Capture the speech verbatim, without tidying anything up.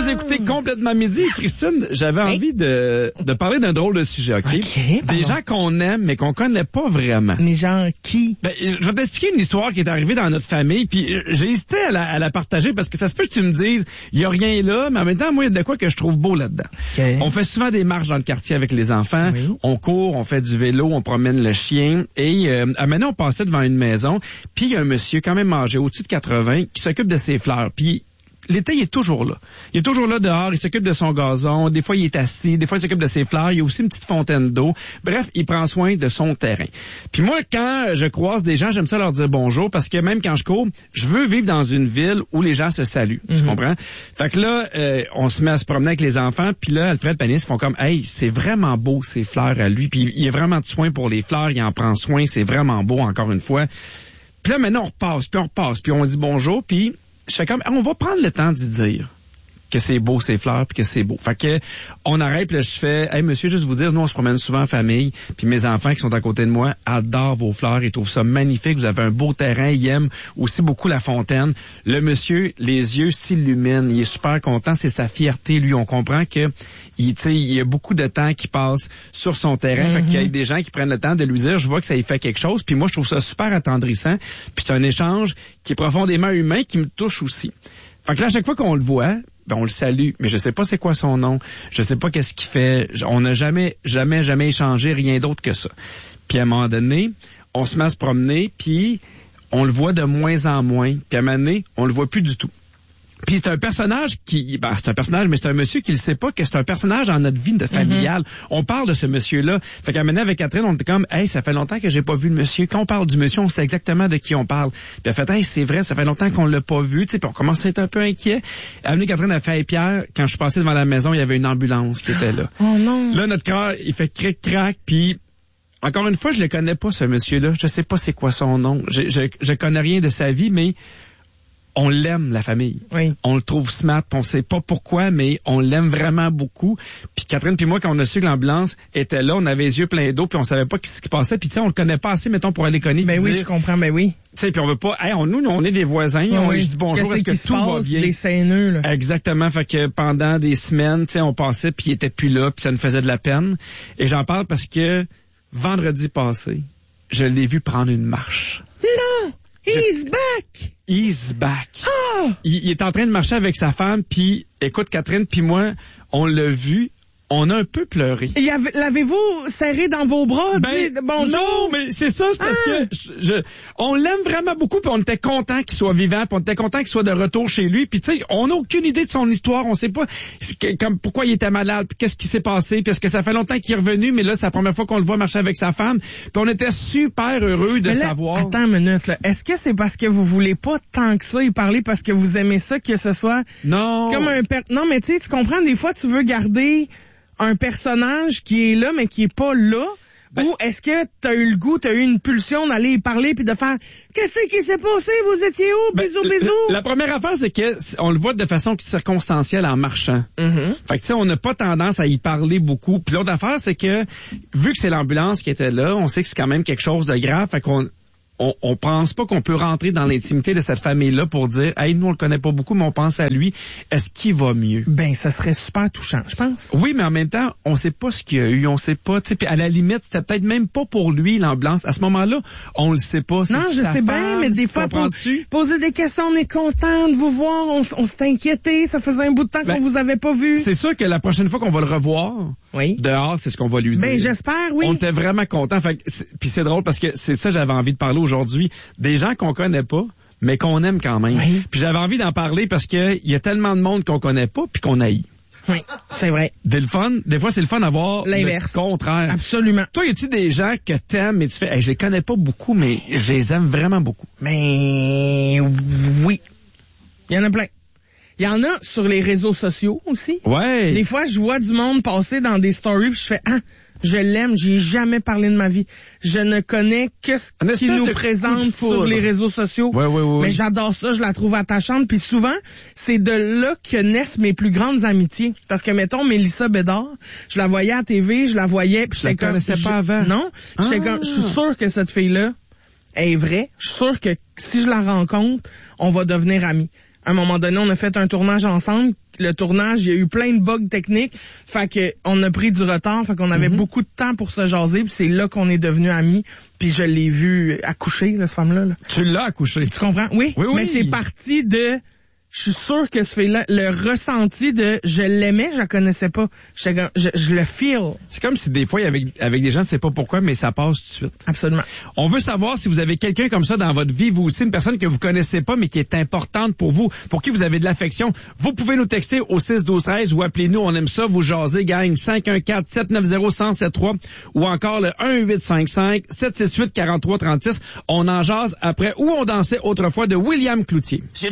vous écoutez Complètement Midi. Christine, j'avais oui. envie de, de parler d'un drôle de sujet, OK? okay Des gens qu'on aime, mais qu'on connaît pas vraiment. Mais genre qui? Ben, je vais t'expliquer une histoire qui est arrivée dans notre famille, puis j'ai hésité à la, à la partager parce que ça se peut que tu me dises, il y a rien là, mais en même temps, moi, il y a de quoi que je trouve beau là-dedans. Okay. On fait souvent des marches dans le quartier avec les enfants. Oui. On court, on fait du vélo, on promène le chien. Et euh, maintenant, on passait devant une maison, puis il y a un monsieur quand même âgé, au-dessus de quatre-vingts, qui s'occupe de ses fleurs. Puis l'été, il est toujours là. Il est toujours là dehors, il s'occupe de son gazon, des fois il est assis, des fois il s'occupe de ses fleurs, il y a aussi une petite fontaine d'eau. Bref, il prend soin de son terrain. Puis moi, quand je croise des gens, j'aime ça leur dire bonjour, parce que même quand je cours, je veux vivre dans une ville où les gens se saluent. Mm-hmm. Tu comprends? Fait que là, euh, on se met à se promener avec les enfants, puis là, Alfred Panis, ils font comme, hey, c'est vraiment beau ces fleurs à lui, puis il a vraiment de soin pour les fleurs, il en prend soin, c'est vraiment beau, encore une fois. Puis là, maintenant, on repasse, puis on repasse, puis on dit bonjour, puis je fais comme, on va prendre le temps d'y dire que c'est beau ces fleurs puis que c'est beau. Fait que on arrête, puis là, je fais, hey monsieur, juste vous dire, nous on se promène souvent en famille, puis mes enfants qui sont à côté de moi adorent vos fleurs, ils trouvent ça magnifique, vous avez un beau terrain, ils aiment aussi beaucoup la fontaine. Le monsieur, les yeux s'illuminent, il est super content, c'est sa fierté, lui, on comprend que il, tu sais, il y a beaucoup de temps qui passe sur son terrain, mm-hmm. fait qu'il y a des gens qui prennent le temps de lui dire, je vois que ça y fait quelque chose, puis moi je trouve ça super attendrissant, puis c'est un échange qui est profondément humain, qui me touche aussi. Fait que là, à chaque fois qu'on le voit, ben on le salue, mais je sais pas c'est quoi son nom, je sais pas qu'est-ce qu'il fait, on n'a jamais, jamais, jamais échangé rien d'autre que ça. Puis à un moment donné, on se met à se promener, puis on le voit de moins en moins, puis à un moment donné, on le voit plus du tout. Puis c'est un personnage qui, ben c'est un personnage, mais c'est un monsieur qui ne sait pas que c'est un personnage dans notre vie de familiale. Mm-hmm. On parle de ce monsieur-là. Fait qu'à un moment avec Catherine, on était comme, hey, ça fait longtemps que j'ai pas vu le monsieur. Quand on parle du monsieur, on sait exactement de qui on parle. Puis elle fait, hey, c'est vrai, ça fait longtemps qu'on l'a pas vu, tu sais. Puis on commence à être un peu inquiet. Avenue Catherine a fait, hey, Pierre, quand je suis passé devant la maison, il y avait une ambulance qui était là. Oh non. Là, notre cœur, il fait cric-crac, puis encore une fois, je le connais pas, ce monsieur-là. Je sais pas c'est quoi son nom. Je, je, je connais rien de sa vie, mais on l'aime, la famille. Oui. On le trouve smart, on sait pas pourquoi, mais on l'aime vraiment beaucoup. Puis Catherine puis moi, quand on a su que l'ambulance était là, on avait les yeux pleins d'eau, puis on savait pas ce qui passait. Puis tu sais, on le connaît pas assez, mettons, pour aller connaître. Ben oui, dire, je comprends, ben oui. Tu sais, puis on veut pas, hey, on, nous, on est des voisins, oui, on oui. dit bonjour, Qu'est-ce est-ce que tout va bien? Des saineux, là. Exactement, fait que pendant des semaines, tu sais, on passait, puis il était plus là, puis ça nous faisait de la peine. Et j'en parle parce que vendredi passé, je l'ai vu prendre une marche. Non! He's je... back! He's back. Oh! Il, il est en train de marcher avec sa femme, puis écoute, Catherine, puis moi, on l'a vu, on a un peu pleuré. Et avait, l'avez-vous serré dans vos bras? Ben, bonjour? Non, mais c'est ça, c'est parce ah! que je, je, on l'aime vraiment beaucoup, puis on était content qu'il soit vivant, puis on était content qu'il soit de retour chez lui, puis tu sais, on n'a aucune idée de son histoire, on sait pas que, comme pourquoi il était malade, puis qu'est-ce qui s'est passé, parce que ça fait longtemps qu'il est revenu, mais là, c'est la première fois qu'on le voit marcher avec sa femme, puis on était super heureux de là, savoir. Attends une minute, là. Est-ce que c'est parce que vous voulez pas tant que ça y parler, parce que vous aimez ça, que ce soit non. comme un per... Non, mais tu sais, tu comprends, des fois, tu veux garder un personnage qui est là, mais qui est pas là? Ben, ou est-ce que t'as eu le goût, t'as eu une pulsion d'aller y parler puis de faire « Qu'est-ce qui s'est passé? Vous étiez où? Bisous, ben, bisous! » La première affaire, c'est que on le voit de façon circonstancielle en marchant. Mm-hmm. Fait que tu sais, on n'a pas tendance à y parler beaucoup. Puis l'autre affaire, c'est que vu que c'est l'ambulance qui était là, on sait que c'est quand même quelque chose de grave. Fait qu'on On, on pense pas qu'on peut rentrer dans l'intimité de cette famille-là pour dire, hey, nous, on le connaît pas beaucoup, mais on pense à lui. Est-ce qu'il va mieux? Ben, ça serait super touchant, je pense. Oui, mais en même temps, on sait pas ce qu'il y a eu, on sait pas, tu sais, puis à la limite, c'était peut-être même pas pour lui, l'ambulance. À ce moment-là, on le sait pas. Non, je sais bien, mais des fois, pour poser des questions, on est content de vous voir, on, on s'est inquiété, ça faisait un bout de temps ben, qu'on vous avait pas vu. C'est sûr que la prochaine fois qu'on va le revoir, oui. dehors, c'est ce qu'on va lui dire. Ben, j'espère, oui. On était vraiment contents. Fait puis c'est drôle parce que c'est ça, j'avais envie de parler aujourd'hui. Des gens qu'on connaît pas, mais qu'on aime quand même. Oui. Puis j'avais envie d'en parler parce que il y a tellement de monde qu'on connaît pas puis qu'on haït. Oui, c'est vrai. Des, le fun, des fois, c'est le fun d'avoir l'inverse. Le contraire. Absolument. Toi, y a-tu des gens que t'aimes et tu fais, hey, je les connais pas beaucoup, mais je les aime vraiment beaucoup? Mais oui. Il y en a plein. Il y en a sur les réseaux sociaux aussi. Ouais. Des fois, je vois du monde passer dans des stories puis je fais, ah, je l'aime, j'y ai jamais parlé de ma vie. Je ne connais que ce qu'il nous présente sur les réseaux sociaux. Ouais, ouais, ouais, mais j'adore ça, je la trouve attachante. Puis souvent, c'est de là que naissent mes plus grandes amitiés. Parce que, mettons, Mélissa Bédard, je la voyais à T V, je la voyais. Puis je la connaissais pas avant. Non, ah. comme, je suis sûre que cette fille-là est vraie. Je suis sûre que si je la rencontre, on va devenir amis. À un moment donné, on a fait un tournage ensemble. Le tournage, il y a eu plein de bugs techniques. Fait que on a pris du retard. Fait qu'on avait mm-hmm. beaucoup de temps pour se jaser. Puis c'est là qu'on est devenus amis. Puis je l'ai vu accoucher, là, cette femme-là. Là. Tu l'as accouché. Tu comprends? Oui. Oui, oui. Mais c'est parti de... Je suis sûr que ce fait-là, le ressenti de je l'aimais, je la connaissais pas. Je, je, je le feel. C'est comme si des fois, avec, avec des gens, tu sais pas pourquoi, mais ça passe tout de suite. Absolument. On veut savoir si vous avez quelqu'un comme ça dans votre vie, vous aussi, une personne que vous connaissez pas, mais qui est importante pour vous, pour qui vous avez de l'affection. Vous pouvez nous texter au six douze treize ou appelez-nous, on aime ça, vous jaser, gang, cinq un quatre, sept neuf zéro, un zéro sept trois ou encore le un huit cinq cinq, sept six huit, quatre trois trois six. On en jase après Où on dansait autrefois de William Cloutier. J'ai